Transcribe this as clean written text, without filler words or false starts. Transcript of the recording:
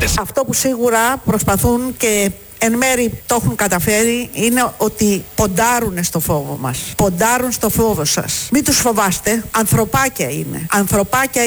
Κυριακές. Αυτό που σίγουρα προσπαθούν και εν μέρει το έχουν καταφέρει είναι ότι ποντάρουν στο φόβο μας. Ποντάρουν στο φόβο σας. Μην τους φοβάστε, ανθρωπάκια είναι. Ανθρωπάκια